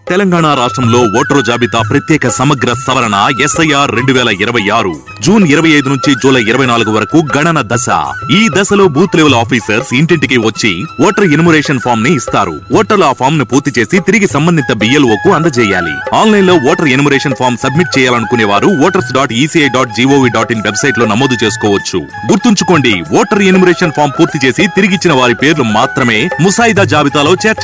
తెలంగాణ రాష్ట్రంలో ఓటరు జాబితా ప్రత్యేక సమగ్ర సవరణ SIR 2026 జూన్ 25 నుంచి జూలై 24 వరకు గణన దశ. ఈ దశలో బూత్ లెవెల్ ఆఫీసర్స్ ఇంటింటికి వచ్చి ఓటర్ ఎన్యుమరేషన్ ఫామ్ ని ఇస్తారు. ఓటర్లు ఆ ఫామ్ ను పూర్తి చేసి తిరిగి సంబంధిత BLOకు అందజేయాలి. ఆన్లైన్ లో ఓటర్ ఎన్యుమరేషన్ ఫామ్ సబ్మిట్ చేయాలనుకునే వారు voters.eci.gov.in వెబ్సైట్ లో నమోదు చేసుకోవచ్చు. గుర్తుంచుకోండి, ఓటర్ ఎన్యుమరేషన్ ఫామ్ పూర్తి చేసి తిరిగిచ్చిన వారి పేర్లు మాత్రమే ముసాయిదా జాబితాలో చేర్చ